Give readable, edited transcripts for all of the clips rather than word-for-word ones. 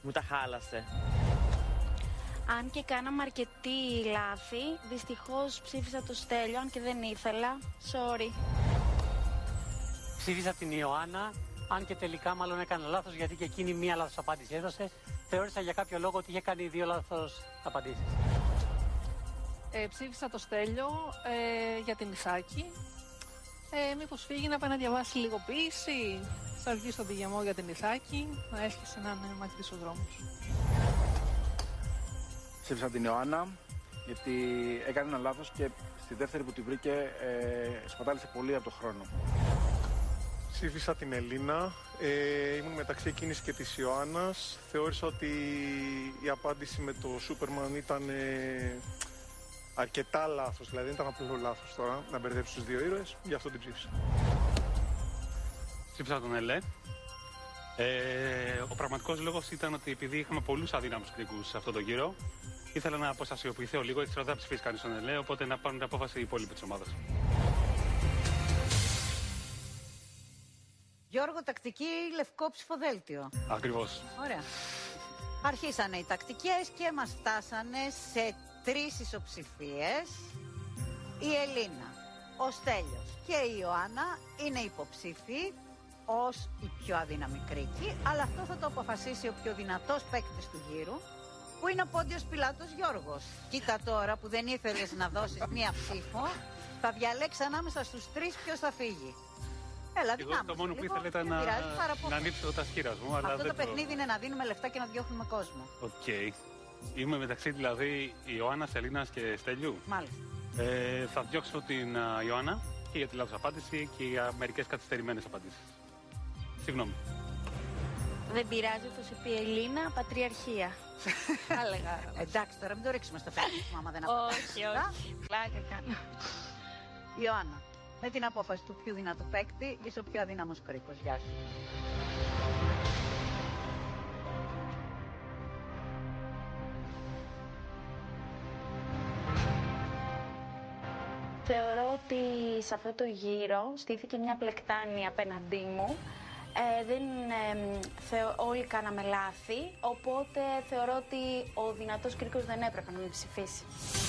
Μου τα χάλασε. Αν και κάναμε αρκετή λάθη, δυστυχώς ψήφισα το Στέλιο, αν και δεν ήθελα. Sorry. Ψήφισα την Ιωάννα, αν και τελικά μάλλον έκανα λάθος, γιατί και εκείνη μία λάθος απάντηση έδωσε. Θεώρησα για κάποιο λόγο ότι είχε κάνει 2 λάθος απαντήσεις. Ψήφισα το Στέλιο για την Ιθάκη. Μήπως φύγει να πάει να διαβάσει λίγο ποίηση, θα βγει στον πηγεμό για την Ιθάκη, να έσχισε να είναι μακρύς ο δρόμος. Ψήφισα την Ιωάννα, γιατί έκανε ένα λάθος και στη δεύτερη που τη βρήκε σπατάλησε πολύ από το χρόνο. Ψήφισα την Ελίνα, ήμουν μεταξύ εκείνης και της Ιωάννας. Θεώρησα ότι η απάντηση με το Σούπερμαν ήταν αρκετά λάθος, δηλαδή δεν ήταν απλό λάθος τώρα να μπερδέψει τους δύο ήρωες, γι' αυτό την ψήφισα. Ψήφισα τον Ελέ. Ο πραγματικός λόγος ήταν ότι επειδή είχαμε πολλούς αδύναμους κρίκους σε αυτό το γύρο, ήθελα να αποστασιοποιηθώ λίγο, έτσι δεν θα ψηφίσει κανείς τον Ελέ, οπότε να πάρουν την απόφαση οι υπόλοιποι της ομάδας. Γιώργο, τακτική λευκό ψηφοδέλτιο. Ακριβώς. Ωραία. Αρχίσανε οι τακτικές και μας φτάσανε σε 3 ισοψηφίες. Η Ελίνα, ο Στέλιος και η Ιωάννα είναι υποψήφοι ως η πιο αδύναμη κρίκη, αλλά αυτό θα το αποφασίσει ο πιο δυνατός παίκτης του γύρου, που είναι ο Πόντιος Πιλάτος Γιώργος. Κοίτα τώρα που δεν ήθελες να δώσεις μία ψήφο, θα διαλέξει ανάμεσα στους 3 ποιος θα φύγει. Έλα, Εγώ το μόνο που ήθελα ήταν να ανοίξω τα σκύρας μου. Αλλά αυτό το παιχνίδι είναι να δίνουμε λεφτά και να διώχνουμε κόσμο. Οκ. Είμαι μεταξύ δηλαδή Ιωάννας, Ελίνας και Στέλιου. Μάλιστα. Θα διώξω την Ιωάννα και για τη λάθος απάντηση και για μερικές καθυστερημένες απαντήσεις. Συγγνώμη. Δεν πειράζει, όπως είπε η Ελίνα, πατριαρχία. Εντάξει, τώρα μην το ρίξουμε στο Facebook, άμα δεν απαντήσει. Όχι. Πλάκα κάνω. Ιωάννα, με την απόφαση του πιο δυνατού παίκτη, είσαι ο πιο αδύναμος κρίκος. Γεια σου. Θεωρώ ότι σε αυτό το γύρο στήθηκε μια πλεκτάνη απέναντί μου. Όλοι κάναμε λάθη, οπότε θεωρώ ότι ο δυνατός κρίκος δεν έπρεπε να με ψηφίσει.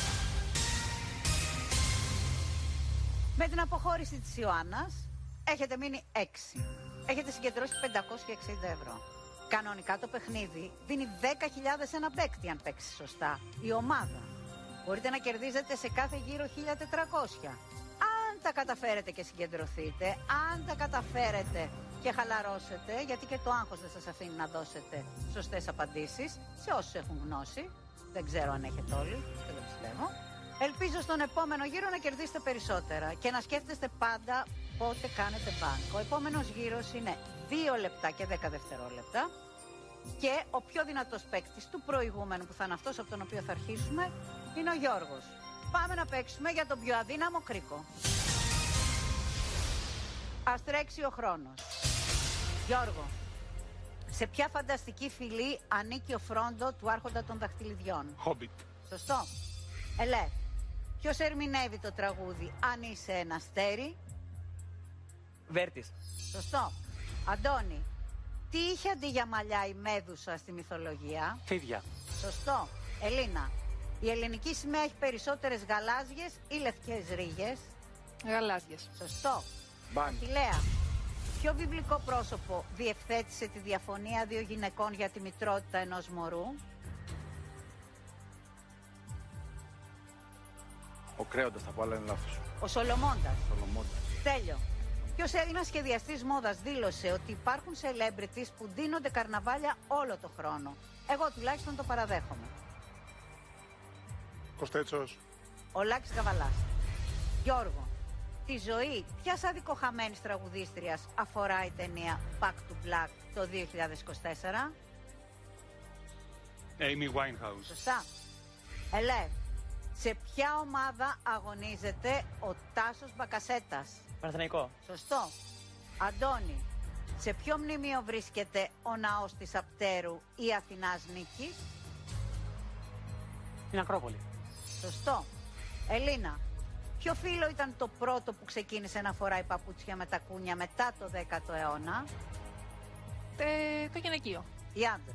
Με την αποχώρηση της Ιωάννας έχετε μείνει 6. Έχετε συγκεντρώσει 560 ευρώ. Κανονικά το παιχνίδι δίνει 10.000 ένα παίκτη αν παίξει σωστά. Η ομάδα. Μπορείτε να κερδίζετε σε κάθε γύρο 1.400. Αν τα καταφέρετε και συγκεντρωθείτε, αν τα καταφέρετε και χαλαρώσετε, γιατί και το άγχος δεν σας αφήνει να δώσετε σωστές απαντήσεις σε όσους έχουν γνώση. Δεν ξέρω αν έχετε όλοι, δεν το πιστεύω. Ελπίζω στον επόμενο γύρο να κερδίσετε περισσότερα και να σκέφτεστε πάντα πότε κάνετε μπάνκ. Ο επόμενος γύρος είναι 2 λεπτά και 10 δευτερόλεπτα και ο πιο δυνατός παίκτης του προηγούμενου, που θα είναι αυτός από τον οποίο θα αρχίσουμε, είναι ο Γιώργος. Πάμε να παίξουμε για τον πιο αδύναμο κρίκο. Ας τρέξει ο χρόνος. Γιώργο, σε ποια φανταστική φυλή ανήκει ο Φρόντο του Άρχοντα των Δαχτυλιδιών? Χόμπιτ. Σωστό. Ελέ, ποιος ερμηνεύει το τραγούδι «Αν είσαι ένα αστέρι»? Βέρτης. Σωστό. Αντώνη, τι είχε αντί για μαλλιά η Μέδουσα στη μυθολογία? Φίδια. Σωστό. Ελίνα, η ελληνική σημαία έχει περισσότερες γαλάζιες ή λευκές ρίγες? Γαλάζιες. Σωστό. Μπαν. Αχιλλέα, ποιο βιβλικό πρόσωπο διευθέτησε τη διαφωνία 2 γυναικών για τη μητρότητα ενός μωρού? Ο Κρέοντας θα πω, αλλά είναι λάθος. Ο Σολομώντας. Σολομώντας. Τέλειο. Ποιος Έλληνας σχεδιαστής μόδας δήλωσε ότι υπάρχουν celebrities που ντύνονται καρναβάλια όλο το χρόνο? Εγώ τουλάχιστον το παραδέχομαι. Κωστέτσος. Ο Λάκης Καβαλάς. Γιώργο, τη ζωή ποιας αδικοχαμένης τραγουδίστριας αφορά η ταινία Back to Black το 2024? Amy Winehouse. Σωστά. Ελεύ, σε ποια ομάδα αγωνίζεται ο Τάσος Μπακασέτας? Παναθηναϊκό. Σωστό. Αντώνη, σε ποιο μνημείο βρίσκεται ο ναός της Απτέρου ή Αθηνάς Νίκης? Την Ακρόπολη. Σωστό. Ελίνα, ποιο φύλο ήταν το πρώτο που ξεκίνησε να φοράει παπούτσια με τα κούνια μετά το 10ο αιώνα? Το γυναικείο. Οι άντρες.